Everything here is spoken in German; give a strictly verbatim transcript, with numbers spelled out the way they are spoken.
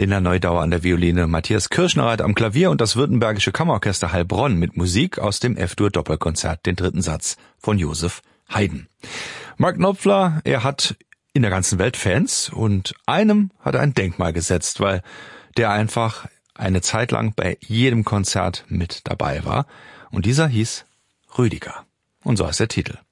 Lena Neudauer an der Violine, Matthias Kirschnereit am Klavier und das Württembergische Kammerorchester Heilbronn mit Musik aus dem F-Dur-Doppelkonzert, den dritten Satz von Joseph Haydn. Mark Knopfler, er hat in der ganzen Welt Fans und einem hat er ein Denkmal gesetzt, weil der einfach eine Zeit lang bei jedem Konzert mit dabei war. Und dieser hieß Rüdiger. Und so heißt der Titel.